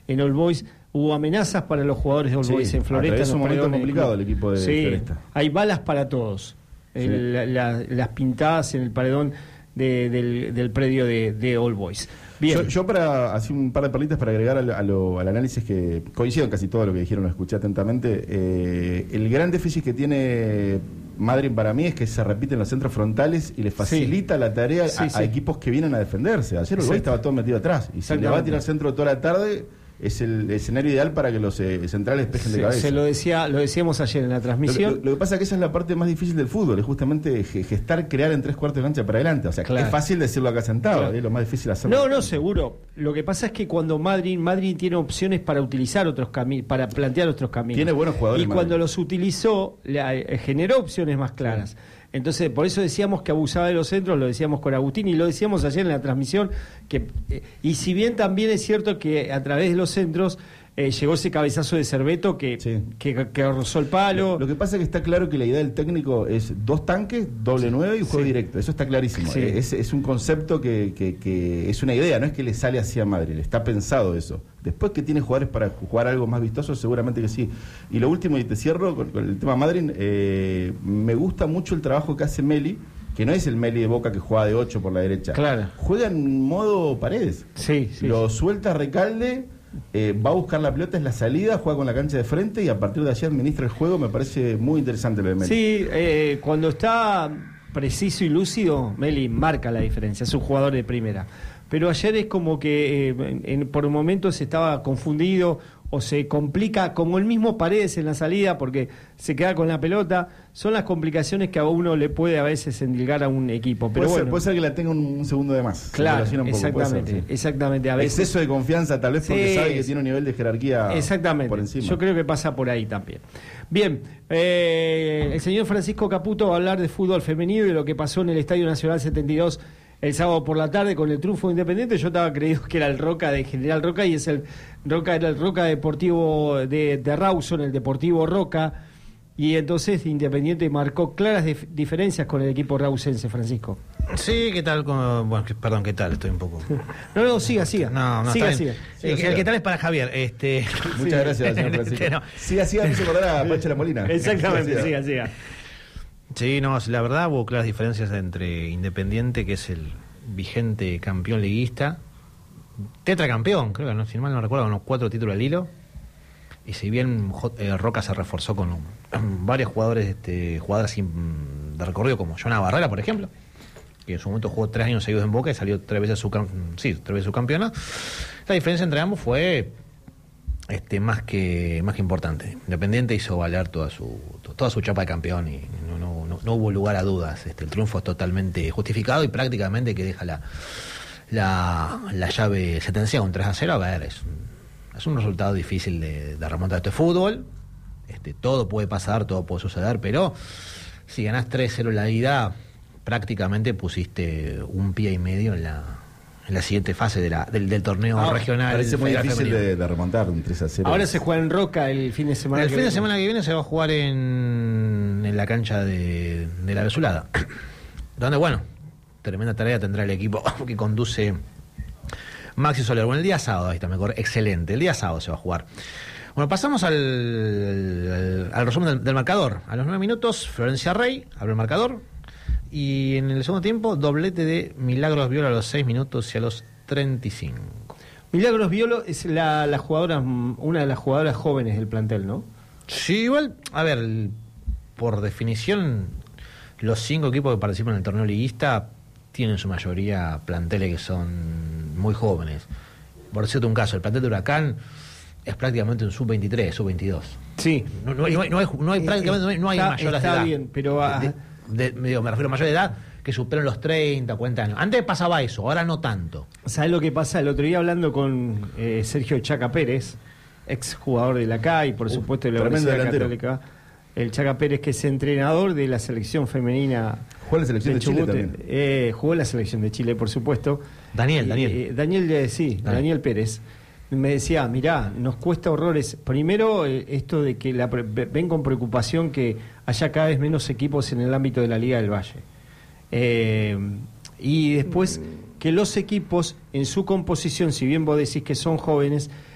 en All Boys. Hubo amenazas para los jugadores de All Boys en Floresta. Es un momento complicado el equipo de Floresta. Hay balas para todos. Las pintadas en el paredón del predio de All Boys. Bien. Yo para hacer un par de perlitas para agregar al análisis, que coincido en casi todo lo que dijeron, lo escuché atentamente. El gran déficit que tiene Madrid para mí es que se repiten los centros frontales y le facilita la tarea a equipos que vienen a defenderse. Ayer All Boys estaba todo metido atrás y si le va a tirar centro toda la tarde, es el escenario ideal para que los centrales pejen de cabeza. Lo decíamos ayer en la transmisión. Lo que pasa es que esa es la parte más difícil del fútbol, es justamente crear en 3/4 de cancha para adelante. O sea, es fácil decirlo acá sentado, es lo más difícil hacerlo. No, seguro. Lo que pasa es que cuando Madrid tiene opciones para utilizar otros caminos, para plantear otros caminos. Tiene buenos jugadores. Y cuando los utilizó, generó opciones más claras. Entonces, por eso decíamos que abusaba de los centros, lo decíamos con Agustín y lo decíamos ayer en la transmisión, y si bien también es cierto que a través de los centros llegó ese cabezazo de Cerveto que rozó el palo. Lo que pasa es que está claro que la idea del técnico es 2 tanques, doble 9 y juego directo, eso está clarísimo. Es un concepto que es una idea, no es que le sale hacia Madrid, está pensado eso. Después que tiene jugadores para jugar algo más vistoso, seguramente que sí. Y lo último, y te cierro con el tema Madrid, me gusta mucho el trabajo que hace Meli, que no es el Meli de Boca que juega de 8 por la derecha. Claro. Juega en modo Paredes. Lo suelta Recalde, va a buscar la pelota, es la salida, juega con la cancha de frente y a partir de allí administra el juego. Me parece muy interesante lo de Meli. Sí, cuando está preciso y lúcido, Meli marca la diferencia, es un jugador de primera. Pero ayer es como que por momentos estaba confundido o se complica, como el mismo Paredes en la salida, porque se queda con la pelota. Son las complicaciones que a uno le puede a veces endilgar a un equipo. Pero puede ser que la tenga un segundo de más. Claro, exactamente. A veces, exceso de confianza, tal vez porque sabe que tiene un nivel de jerarquía por encima. Yo creo que pasa por ahí también. Bien, el señor Francisco Caputo va a hablar de fútbol femenino y de lo que pasó en el Estadio Nacional 72 el sábado por la tarde con el triunfo Independiente. Yo estaba creído que era el Roca de General Roca y era el Roca Deportivo de Rawson, el Deportivo Roca, y entonces Independiente marcó claras diferencias con el equipo rawsense, Francisco. Sí, ¿qué tal? Perdón, ¿qué tal? Estoy un poco... No, siga. No, siga. El ¿qué tal? Es para Javier. Muchas gracias, señor Francisco. Siga, me hizo acordar a Pacha La Molina. Exactamente, siga. Sí, la verdad hubo claras diferencias entre Independiente, que es el vigente campeón liguista, tetracampeón, creo que no, si mal no recuerdo, unos 4 títulos al hilo, y si bien Roca se reforzó con varios jugadoras de recorrido, como Jonah Barrera, por ejemplo, que en su momento jugó 3 años seguidos en Boca y salió 3 veces subcampeona. La diferencia entre ambos fue más que importante. Independiente hizo valer toda su chapa de campeón y no hubo lugar a dudas. El triunfo es totalmente justificado y prácticamente que deja la llave sentenciada un 3-0. A ver, es un resultado difícil de remontar este fútbol. Todo puede pasar, todo puede suceder, pero si ganás 3-0 en la ida, prácticamente pusiste un pie y medio en la siguiente fase del torneo regional. Parece muy difícil de remontar un 3-0. Ahora se juega en Roca el fin de semana. El fin de semana que viene se va a jugar en la cancha de la Vesulada, donde, tremenda tarea tendrá el equipo que conduce Maxi Soler. El día sábado, ahí está mejor, excelente. El día sábado se va a jugar. Pasamos al resumen del marcador. A los 9 minutos, Florencia Rey abre el marcador. Y en el segundo tiempo, doblete de Milagros Viola a los 6 minutos y a los 35. Milagros Viola es una de las jugadoras jóvenes del plantel, ¿no? Sí, igual, a ver, por definición, los 5 equipos que participan en el torneo liguista tienen en su mayoría planteles que son muy jóvenes. Por decirte un caso, el plantel de Huracán es prácticamente un sub-23, sub-22. Sí. No hay mayores de edad. Está bien, pero... me refiero a mayor de edad que superan los 30, 40 años. Antes pasaba eso, ahora no tanto. ¿Sabes lo que pasa? El otro día hablando con Sergio Chaca Pérez, ex jugador de la CA y por supuesto de la Universidad Católica, el Chaca Pérez, que es entrenador de la selección femenina. ¿Jugó en la selección de Chile también? Jugó en la selección de Chile, por supuesto. Daniel Pérez. Me decía, mirá, nos cuesta horrores. Primero, esto de que ven con preocupación que haya cada vez menos equipos en el ámbito de la Liga del Valle. Y después, que los equipos, en su composición, si bien vos decís que son jóvenes,